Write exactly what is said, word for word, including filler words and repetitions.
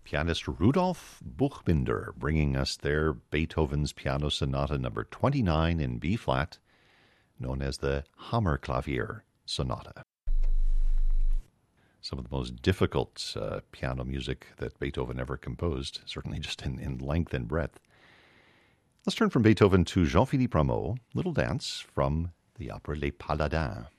Pianist Rudolf Buchbinder bringing us their Beethoven's Piano Sonata number twenty-nine in B-flat, known as the Hammerklavier Sonata. Some of the most difficult uh, piano music that Beethoven ever composed, certainly just in, in length and breadth. Let's turn from Beethoven to Jean-Philippe Rameau, Little Dance from the opera Les Paladins.